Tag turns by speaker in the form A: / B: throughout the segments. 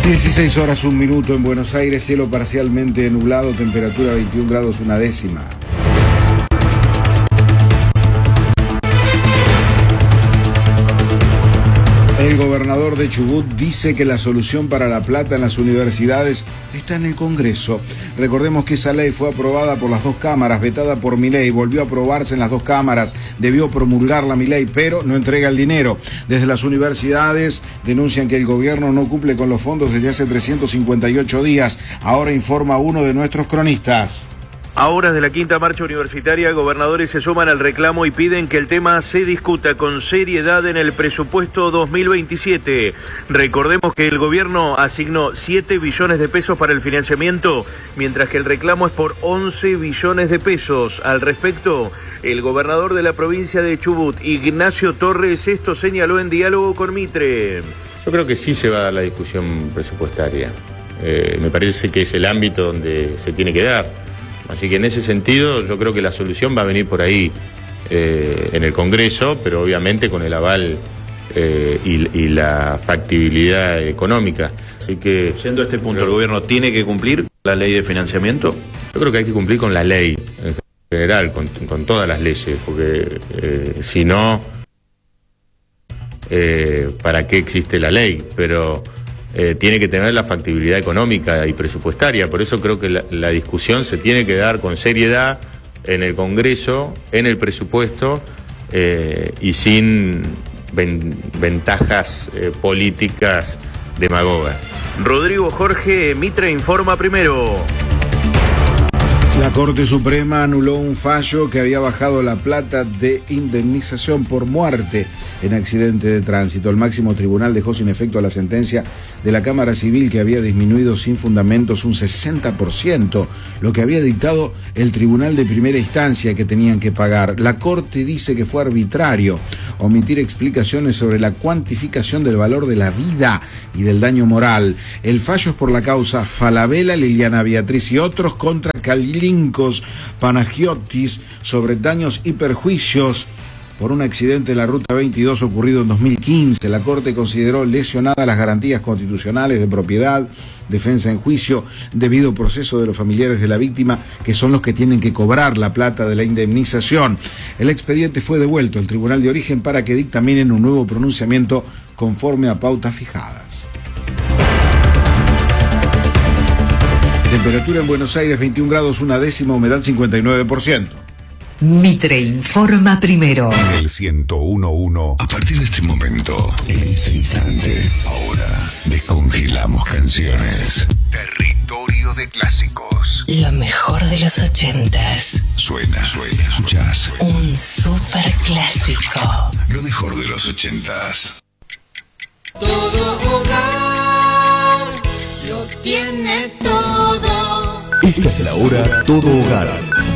A: 16 horas, 1 minuto en Buenos Aires, cielo parcialmente nublado, temperatura 21 grados, 1 décima. El gobernador de Chubut dice que la solución para la plata en las universidades está en el Congreso. Recordemos que esa ley fue aprobada por las dos cámaras, vetada por Milei, volvió a aprobarse en las dos cámaras, debió promulgarla Milei, pero no entrega el dinero. Desde las universidades denuncian que el gobierno no cumple con los fondos desde hace 358 días. Ahora informa uno de nuestros cronistas.
B: A horas de la quinta marcha universitaria, gobernadores se suman al reclamo y piden que el tema se discuta con seriedad en el presupuesto 2027. Recordemos que el gobierno asignó 7 billones de pesos para el financiamiento, mientras que el reclamo es por 11 billones de pesos. Al respecto, el gobernador de la provincia de Chubut, Ignacio Torres, esto señaló en diálogo con Mitre.
C: Yo creo que sí se va a dar la discusión presupuestaria. Me parece que es el ámbito donde se tiene que dar. Así que en ese sentido yo creo que la solución va a venir por ahí en el Congreso, pero obviamente con el aval y la factibilidad económica. Así que,
B: siendo este punto, ¿el gobierno tiene que cumplir la ley de financiamiento?
C: Yo creo que hay que cumplir con la ley en general, con todas las leyes, porque si no, ¿para qué existe la ley? Pero tiene que tener la factibilidad económica y presupuestaria. Por eso creo que la discusión se tiene que dar con seriedad en el Congreso, en el presupuesto, y sin ventajas políticas demagogas.
B: Rodrigo Jorge, Mitre informa primero.
A: La Corte Suprema anuló un fallo que había bajado la plata de indemnización por muerte en accidente de tránsito. El máximo tribunal dejó sin efecto la sentencia de la Cámara Civil que había disminuido sin fundamentos un 60%, lo que había dictado el Tribunal de Primera Instancia que tenían que pagar. La Corte dice que fue arbitrario omitir explicaciones sobre la cuantificación del valor de la vida y del daño moral. El fallo es por la causa Falabella, Liliana Beatriz y otros contra Kallinkos Panagiotis sobre daños y perjuicios por un accidente en la Ruta 22 ocurrido en 2015. La Corte consideró lesionadas las garantías constitucionales de propiedad, defensa en juicio, debido proceso de los familiares de la víctima, que son los que tienen que cobrar la plata de la indemnización. El expediente fue devuelto al Tribunal de Origen para que dictaminen un nuevo pronunciamiento conforme a pautas fijadas. Temperatura en Buenos Aires 21 grados, 1 décima, humedad 59%.
D: Mitre informa primero.
E: En el 101.1, a partir de este momento, en este instante, ahora descongelamos canciones. Territorio de clásicos.
D: Lo mejor de los 80s.
E: Suena, escuchás.
D: Un super clásico.
E: Lo mejor de los 80s.
F: Todo hogar lo tiene todo.
G: Esta es la hora Todo Hogar.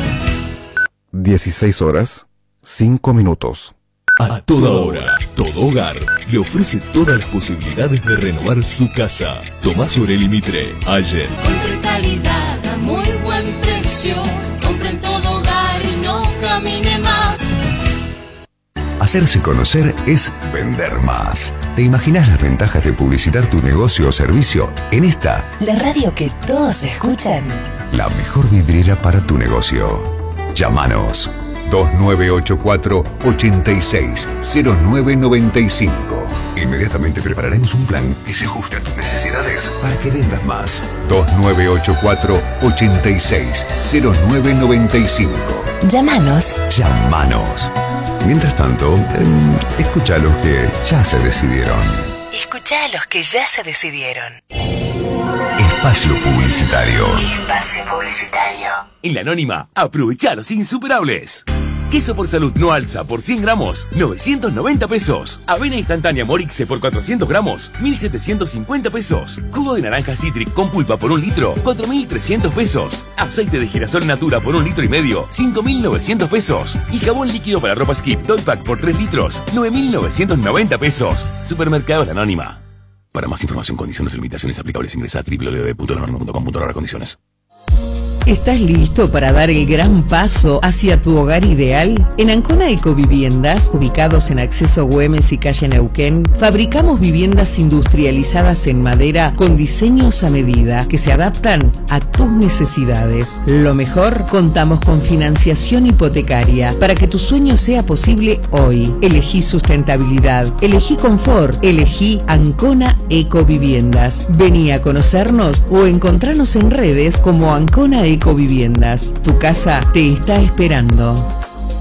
G: 16 horas, 5 minutos. A toda hora, Todo Hogar le ofrece todas las posibilidades de renovar su casa. Tomás Aureli Mitre, ayer.
F: Compre calidad a muy buen precio. Compre en Todo Hogar y no camine más.
E: Hacerse conocer es vender más. ¿Te imaginas las ventajas de publicitar tu negocio o servicio en esta?
D: La radio que todos escuchan.
E: La mejor vidriera para tu negocio. Llámanos 2984-860995. Inmediatamente prepararemos un plan que se ajuste a tus necesidades para que vendas más. 2984-860995.
D: Llámanos.
E: Mientras tanto, escucha a los que ya se decidieron.
D: Escucha a los que ya se decidieron.
E: Espacio publicitario.
G: En La Anónima, aprovecha los insuperables. Queso por salud no alza por 100 gramos, 990 pesos. Avena instantánea Morixe por 400 gramos, 1750 pesos. Jugo de naranja Citric con pulpa por 1 litro, 4300 pesos. Aceite de girasol Natura por 1,5 litros, 5900 pesos. Y jabón líquido para ropa Skip Dollpack por 3 litros, 9990 pesos. Supermercado La Anónima. Para más información, condiciones y limitaciones aplicables, ingresa a www.lananima.com.ar. Condiciones.
H: ¿Estás listo para dar el gran paso hacia tu hogar ideal? En Ancona Ecoviviendas, ubicados en Acceso Güemes y Calle Neuquén, fabricamos viviendas industrializadas en madera con diseños a medida que se adaptan a tus necesidades. Lo mejor, contamos con financiación hipotecaria para que tu sueño sea posible hoy. Elegí sustentabilidad, elegí confort, elegí Ancona Ecoviviendas. Vení a conocernos o encontrarnos en redes como Ancona Ecoviviendas. Tu casa te está esperando.